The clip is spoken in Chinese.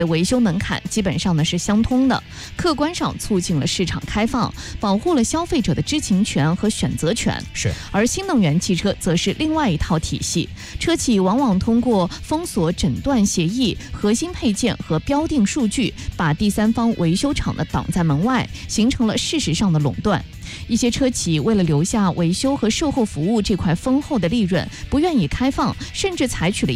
的维修门槛基本上呢是相通的，客观上促进了市场开放，保护了消费者的知情权和选择权。 是， 而新能源汽车则是另外一套体系，车企往往通过封锁诊断协议、核心配件和标定数据，把第三方维修厂呢挡在门外，形成了事实上的垄断。一些车企为了留下维修和售后服务这块丰厚的利润，不愿意开放，甚至采取了